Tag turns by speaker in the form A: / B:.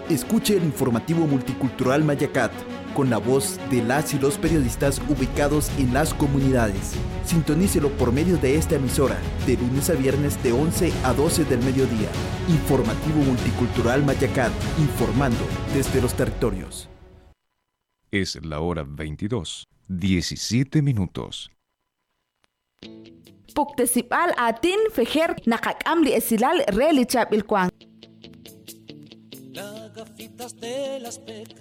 A: Escuche el informativo multicultural Mayacat, con la voz de las y los periodistas ubicados en las comunidades. Sintonícelo por medio de esta emisora, de lunes a viernes de 11 a 12 del mediodía. Informativo multicultural Mayacat, informando desde los territorios.
B: Es la hora 22:17 minutos.
C: Puktesipal atin fejer nakakamli esilal relichap ilkwang.
D: Las gafitas del aspecto